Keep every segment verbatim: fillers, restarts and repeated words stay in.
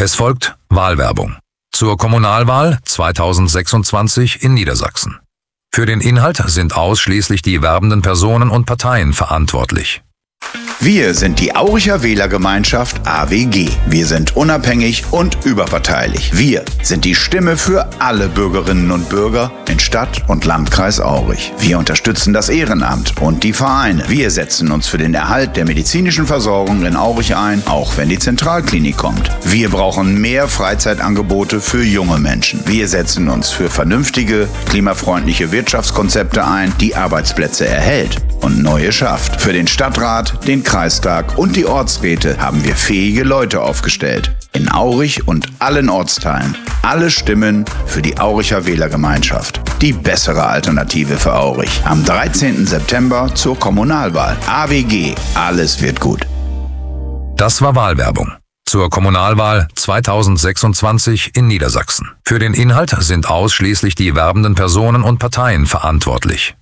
Es folgt Wahlwerbung zur Kommunalwahl zweitausendsechsundzwanzig in Niedersachsen. Für den Inhalt sind ausschließlich die werbenden Personen und Parteien verantwortlich. Wir sind die Auricher Wählergemeinschaft A W G. Wir sind unabhängig und überparteilich. Wir sind die Stimme für alle Bürgerinnen und Bürger in Stadt und Landkreis Aurich. Wir unterstützen das Ehrenamt und die Vereine. Wir setzen uns für den Erhalt der medizinischen Versorgung in Aurich ein, auch wenn die Zentralklinik kommt. Wir brauchen mehr Freizeitangebote für junge Menschen. Wir setzen uns für vernünftige, klimafreundliche Wirtschaftskonzepte ein, die Arbeitsplätze erhält und neue schafft. Für den Stadtrat, den Kreistag und die Ortsräte haben wir fähige Leute aufgestellt. In Aurich und allen Ortsteilen. Alle Stimmen für die Auricher Wählergemeinschaft. Die bessere Alternative für Aurich. Am dreizehnten September zur Kommunalwahl. A W G. Alles wird gut. Das war Wahlwerbung zur Kommunalwahl zweitausendsechsundzwanzig in Niedersachsen. Für den Inhalt sind ausschließlich die werbenden Personen und Parteien verantwortlich.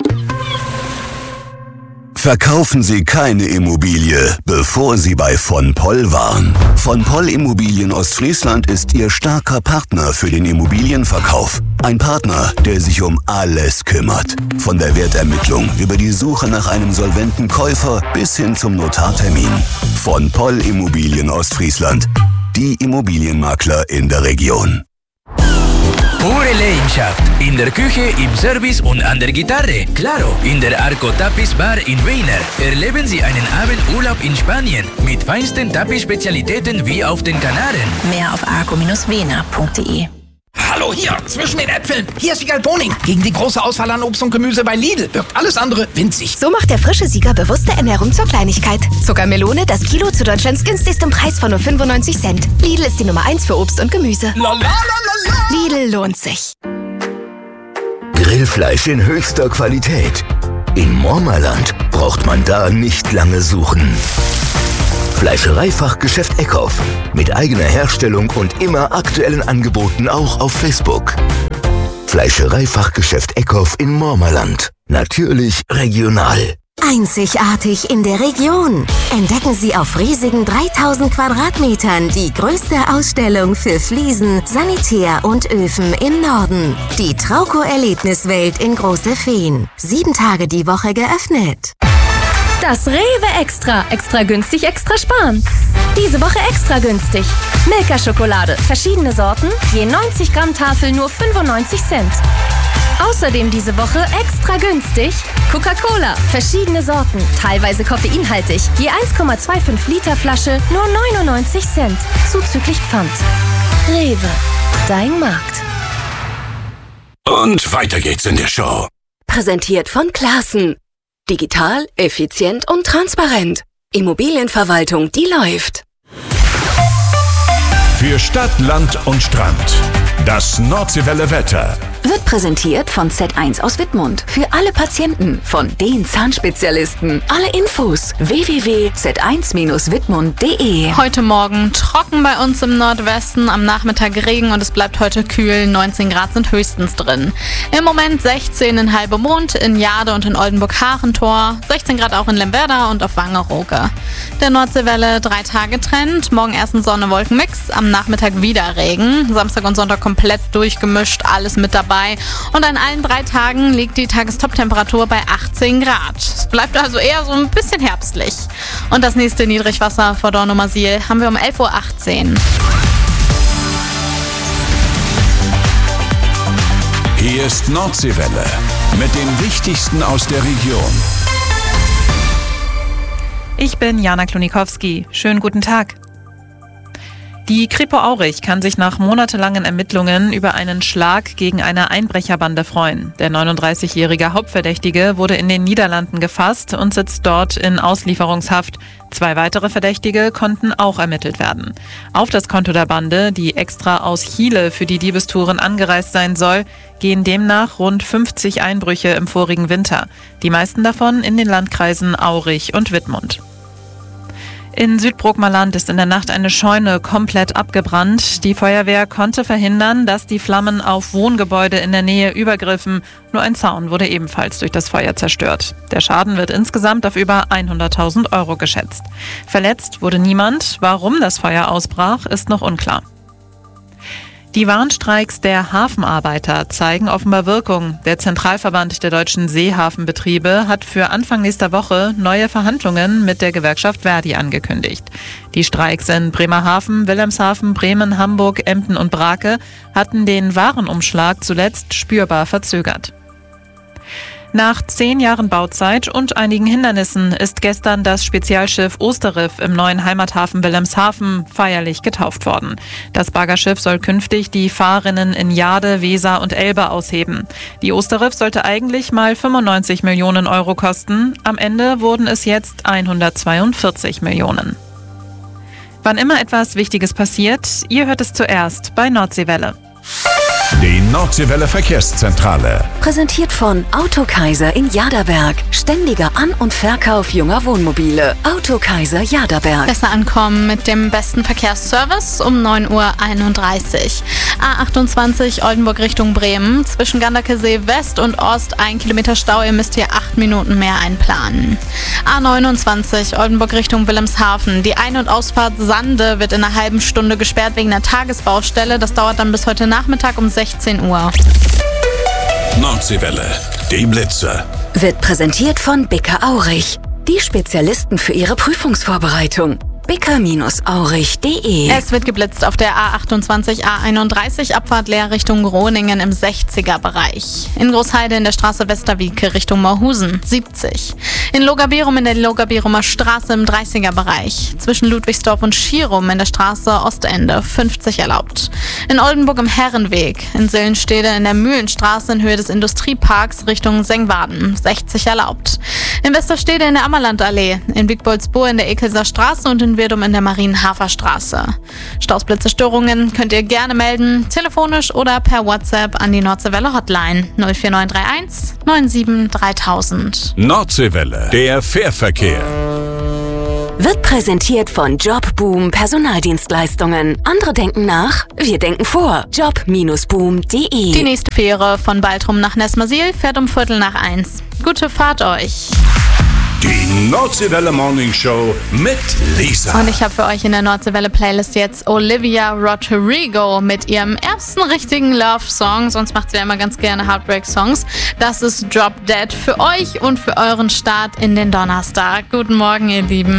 Verkaufen Sie keine Immobilie, bevor Sie bei von Poll waren. Von Poll Immobilien Ostfriesland ist Ihr starker Partner für den Immobilienverkauf. Ein Partner, der sich um alles kümmert. Von der Wertermittlung über die Suche nach einem solventen Käufer bis hin zum Notartermin. Von Poll Immobilien Ostfriesland. Die Immobilienmakler in der Region. Pure Leidenschaft. In der Küche, im Service und an der Gitarre. Claro, in der Arco Tapiz Bar in Weiner. Erleben Sie einen Abendurlaub in Spanien mit feinsten Tapiz-Spezialitäten wie auf den Kanaren. Mehr auf arco Bindestrich wener punkt de. Hallo hier, zwischen den Äpfeln. Hier ist Siegal Boning. Gegen die große Auswahl an Obst und Gemüse bei Lidl wirkt alles andere winzig. So macht der frische Sieger bewusste Ernährung zur Kleinigkeit. Zuckermelone, das Kilo zu Deutschlands günstigstem Preis von nur fünfundneunzig Cent. Lidl ist die Nummer eins für Obst und Gemüse. La, la, la, la, la. Lidl lohnt sich. Grillfleisch in höchster Qualität. In Mormerland braucht man da nicht lange suchen. Fleischereifachgeschäft Eckhoff. Mit eigener Herstellung und immer aktuellen Angeboten auch auf Facebook. Fleischereifachgeschäft Eckhoff in Mormerland. Natürlich regional. Einzigartig in der Region. Entdecken Sie auf riesigen dreitausend Quadratmetern die größte Ausstellung für Fliesen, Sanitär und Öfen im Norden. Die Trauco-Erlebniswelt in Große Feen. Sieben Tage die Woche geöffnet. Das Rewe Extra. Extra günstig, extra sparen. Diese Woche extra günstig. Milka-Schokolade. Verschiedene Sorten. Je neunzig Gramm Tafel nur fünfundneunzig Cent. Außerdem diese Woche extra günstig. Coca-Cola. Verschiedene Sorten. Teilweise koffeinhaltig. Je eins Komma fünfundzwanzig Liter Flasche nur neunundneunzig Cent. Zuzüglich Pfand. Rewe. Dein Markt. Und weiter geht's in der Show. Präsentiert von Classen. Digital, effizient und transparent. Immobilienverwaltung, die läuft. Für Stadt, Land und Strand. Das Nordseewelle Wetter. Wird präsentiert von Z eins aus Wittmund. Für alle Patienten von den Zahnspezialisten. Alle Infos w w w punkt z eins Bindestrich wittmund punkt de. Heute Morgen trocken bei uns im Nordwesten, am Nachmittag Regen und es bleibt heute kühl. neunzehn Grad sind höchstens drin. Im Moment sechzehn in Halbemond, in Jade und in Oldenburg-Hachentor. sechzehn Grad auch in Lemwerder und auf Wangerooge. Der Nordseewelle drei Tage Trend. Morgen erstens Sonne-Wolken-Mix, am Nachmittag wieder Regen. Samstag und Sonntag komplett durchgemischt, alles mit dabei. Und an allen drei Tagen liegt die Tagestoptemperatur bei achtzehn Grad. Es bleibt also eher so ein bisschen herbstlich. Und das nächste Niedrigwasser vor Dornumersiel haben wir um elf Uhr achtzehn. Hier ist Nordseewelle mit dem Wichtigsten aus der Region. Ich bin Jana Klonikowski. Schönen guten Tag. Die Kripo Aurich kann sich nach monatelangen Ermittlungen über einen Schlag gegen eine Einbrecherbande freuen. Der neununddreißigjährige Hauptverdächtige wurde in den Niederlanden gefasst und sitzt dort in Auslieferungshaft. Zwei weitere Verdächtige konnten auch ermittelt werden. Auf das Konto der Bande, die extra aus Chile für die Diebestouren angereist sein soll, gehen demnach rund fünfzig Einbrüche im vorigen Winter. Die meisten davon in den Landkreisen Aurich und Wittmund. In Südbrookmerland ist in der Nacht eine Scheune komplett abgebrannt. Die Feuerwehr konnte verhindern, dass die Flammen auf Wohngebäude in der Nähe übergriffen. Nur ein Zaun wurde ebenfalls durch das Feuer zerstört. Der Schaden wird insgesamt auf über hunderttausend Euro geschätzt. Verletzt wurde niemand. Warum das Feuer ausbrach, ist noch unklar. Die Warnstreiks der Hafenarbeiter zeigen offenbar Wirkung. Der Zentralverband der deutschen Seehafenbetriebe hat für Anfang nächster Woche neue Verhandlungen mit der Gewerkschaft Verdi angekündigt. Die Streiks in Bremerhaven, Wilhelmshaven, Bremen, Hamburg, Emden und Brake hatten den Warenumschlag zuletzt spürbar verzögert. Nach zehn Jahren Bauzeit und einigen Hindernissen ist gestern das Spezialschiff Osterriff im neuen Heimathafen Wilhelmshaven feierlich getauft worden. Das Baggerschiff soll künftig die Fahrrinnen in Jade, Weser und Elbe ausheben. Die Osterriff sollte eigentlich mal fünfundneunzig Millionen Euro kosten. Am Ende wurden es jetzt hundertzweiundvierzig Millionen. Wann immer etwas Wichtiges passiert, ihr hört es zuerst bei Nordseewelle. Die Nordseewelle Verkehrszentrale. Präsentiert von Autokaiser in Jaderberg. Ständiger An- und Verkauf junger Wohnmobile. Autokaiser Jaderberg. Besser ankommen mit dem besten Verkehrsservice um neun Uhr einunddreißig. A achtundzwanzig Oldenburg Richtung Bremen. Zwischen Ganderkesee West und Ost ein Kilometer Stau. Ihr müsst hier acht Minuten mehr einplanen. A neunundzwanzig Oldenburg Richtung Wilhelmshaven. Die Ein- und Ausfahrt Sande wird in einer halben Stunde gesperrt wegen einer Tagesbaustelle. Das dauert dann bis heute Nachmittag um sechzehn Uhr. Nordseewelle, die Blitze. Wird präsentiert von Bicker Aurich. Die Spezialisten für Ihre Prüfungsvorbereitung. bicker Aurich punkt de. Es wird geblitzt auf der A achtundzwanzig A einunddreißig Abfahrt leer Richtung Groningen im sechziger Bereich. In Großheide in der Straße Westerwieke Richtung Morhusen siebzig. In Logabirum in der Logabirumer Straße im dreißiger Bereich. Zwischen Ludwigsdorf und Schierum in der Straße Ostende fünfzig erlaubt. In Oldenburg im Herrenweg. In Sillenstede in der Mühlenstraße in Höhe des Industrieparks Richtung Sengwaden sechzig erlaubt. In Westerstede in der Ammerlandallee. In Wiegboldsbohr in der Ekelser Straße und in Wirdum in der Marienhaferstraße. Stausblitze, Störungen könnt ihr gerne melden, telefonisch oder per WhatsApp an die Nordseewelle Hotline null vier neun drei eins neun sieben dreitausend. Nordseewelle, der Fährverkehr. Wird präsentiert von Jobboom Personaldienstleistungen. Andere denken nach, wir denken vor. job Bindestrich boom punkt de. Die nächste Fähre von Baltrum nach Nesmasil fährt um Viertel nach eins. Gute Fahrt euch. Die Nordseewelle Morning Show mit Lisa. Und ich habe für euch in der Nordseewelle Playlist jetzt Olivia Rodrigo mit ihrem ersten richtigen Love-Song. Sonst macht sie ja immer ganz gerne Heartbreak-Songs. Das ist Drop Dead für euch und für euren Start in den Donnerstag. Guten Morgen, ihr Lieben.